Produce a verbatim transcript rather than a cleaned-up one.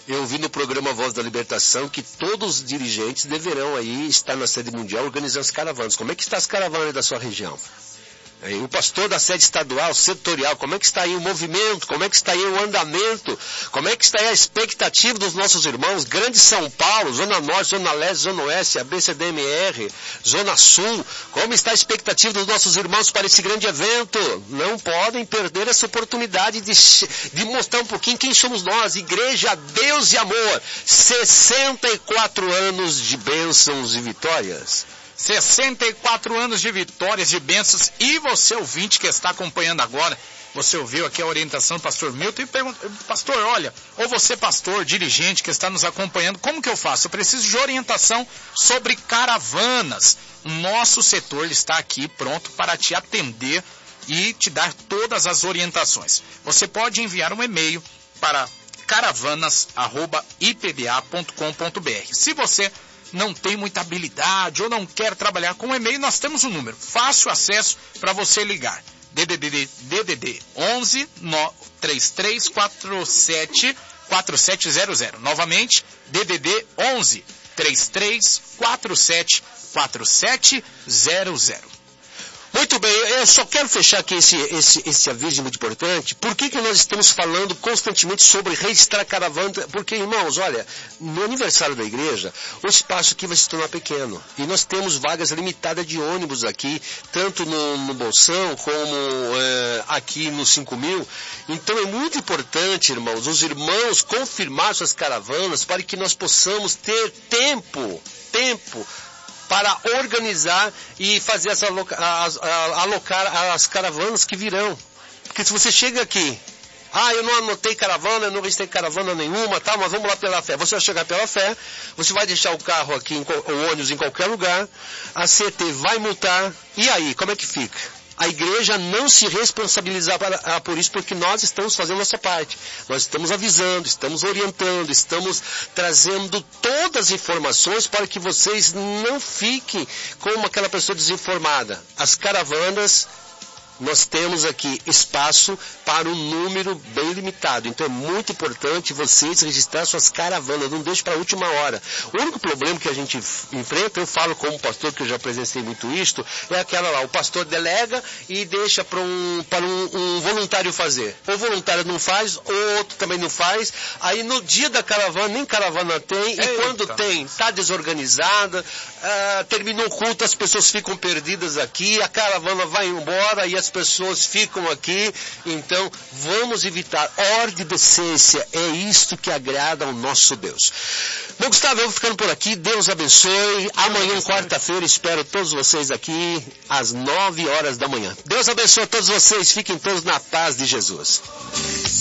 Eu vi no programa Voz da Libertação que todos os dirigentes deverão aí estar na sede mundial organizando as caravanas. Como é que está as caravanas da sua região? O pastor da sede estadual, setorial, como é que está aí o movimento, como é que está aí o andamento, como é que está aí a expectativa dos nossos irmãos, Grande São Paulo, Zona Norte, Zona Leste, Zona Oeste, A B C D M R, Zona Sul, como está a expectativa dos nossos irmãos para esse grande evento? Não podem perder essa oportunidade de, de mostrar um pouquinho quem somos nós, Igreja, Deus e Amor, sessenta e quatro anos de bênçãos e vitórias. sessenta e quatro anos de vitórias, de bênçãos. E você, ouvinte, que está acompanhando agora, você ouviu aqui a orientação do pastor Milton e pergunta, pastor, olha, ou você, pastor, dirigente que está nos acompanhando, como que eu faço? Eu preciso de orientação sobre caravanas. O nosso setor está aqui pronto para te atender e te dar todas as orientações. Você pode enviar um e-mail para caravanas arroba i p b a ponto com ponto b r. Se você não tem muita habilidade ou não quer trabalhar com e-mail, nós temos um número, fácil acesso para você ligar. D D D D D D onze trinta e três quarenta e sete quarenta e sete zero zero. Novamente, D D D onze trinta e três quarenta e sete quarenta e sete zero zero. Muito bem, eu só quero fechar aqui esse, esse, esse aviso muito importante. Por que que nós estamos falando constantemente sobre registrar caravana? Porque, irmãos, olha, no aniversário da igreja, o espaço aqui vai se tornar pequeno. E nós temos vagas limitadas de ônibus aqui, tanto no, no Bolsão como é, aqui no cinco mil. Então é muito importante, irmãos, os irmãos confirmar suas caravanas para que nós possamos ter tempo, tempo, para organizar e fazer essa aloca, as, a, alocar as caravanas que virão. Porque se você chega aqui, ah, eu não anotei caravana, eu não registrei caravana nenhuma, tá, mas vamos lá pela fé. Você vai chegar pela fé, você vai deixar o carro aqui, em, o ônibus em qualquer lugar, a C T vai multar, e aí, como é que fica? A igreja não se responsabilizar para, por isso, porque nós estamos fazendo nossa parte. Nós estamos avisando, estamos orientando, estamos trazendo todas as informações para que vocês não fiquem como aquela pessoa desinformada. As caravanas, nós temos aqui espaço para um número bem limitado. Então é muito importante vocês registrar suas caravanas, não deixe para a última hora. O único problema que a gente enfrenta, eu falo como pastor, que eu já presenciei muito isto, é aquela lá, o pastor delega e deixa para um, para um, um voluntário fazer. O voluntário não faz, o outro também não faz. Aí no dia da caravana, nem caravana tem, e Eita. quando tem, está desorganizada, ah, terminou o culto, as pessoas ficam perdidas aqui, a caravana vai embora e as pessoas ficam aqui. Então vamos evitar ordem e decência, é isto que agrada ao nosso Deus. Bom, Gustavo, eu vou ficando por aqui, Deus abençoe. Amanhã, quarta-feira, espero todos vocês aqui às nove horas da manhã. Deus abençoe a todos vocês, fiquem todos na paz de Jesus.